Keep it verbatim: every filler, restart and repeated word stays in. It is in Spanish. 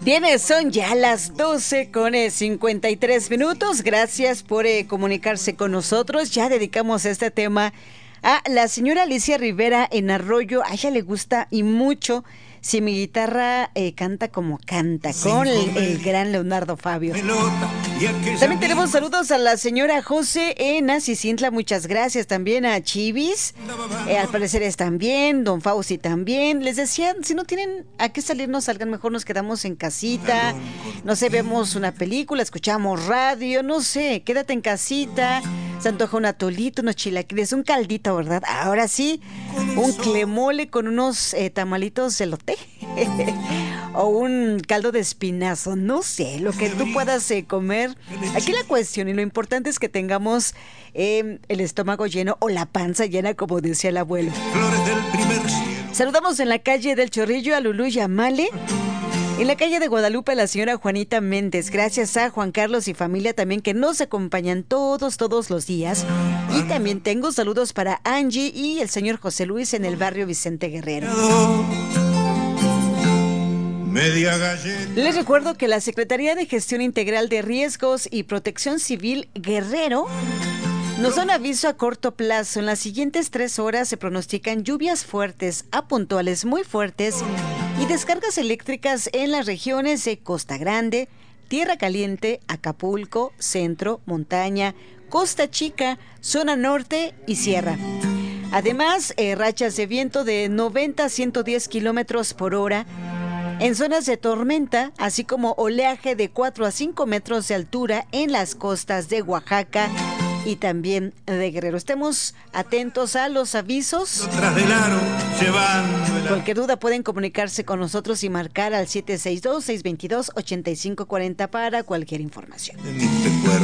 Bien, son ya las doce con eh, cincuenta y tres minutos. Gracias por eh, comunicarse con nosotros. Ya dedicamos este tema a la señora Alicia Rivera en Arroyo. A ella le gusta y mucho Si mi guitarra eh, canta como canta, con el, el gran Leonardo Fabio. También tenemos saludos a la señora José en Acicintla. Muchas gracias también a Chivis. Eh, al parecer están bien. Don Fauci también. Les decían, si no tienen a qué salir, no salgan. Mejor nos quedamos en casita. No sé, vemos una película, escuchamos radio. No sé, quédate en casita. Se antoja un atolito, unos chilaquiles, un caldito, ¿verdad? Ahora sí, un clemole con unos eh, tamalitos de elote. O un caldo de espinazo, no sé, lo que tú puedas eh, comer. Aquí la cuestión y lo importante es que tengamos eh, el estómago lleno o la panza llena, como decía el abuelo. Saludamos en la calle del Chorrillo a Lulú y a Male. En la calle de Guadalupe, la señora Juanita Méndez. Gracias a Juan Carlos y familia también que nos acompañan todos, todos los días. Y también tengo saludos para Angie y el señor José Luis en el barrio Vicente Guerrero. Les recuerdo que la Secretaría de Gestión Integral de Riesgos y Protección Civil Guerrero nos da un aviso a corto plazo. En las siguientes tres horas se pronostican lluvias fuertes a puntuales muy fuertes y descargas eléctricas en las regiones de Costa Grande, Tierra Caliente, Acapulco, Centro, Montaña, Costa Chica, Zona Norte y Sierra. Además, eh, rachas de viento de noventa a ciento diez kilómetros por hora en zonas de tormenta, así como oleaje de cuatro a cinco metros de altura en las costas de Oaxaca y también de Guerrero. Estemos atentos a los avisos. Cualquier duda pueden comunicarse con nosotros y marcar al siete seis dos, seis dos dos, ocho cinco cuatro cero para cualquier información.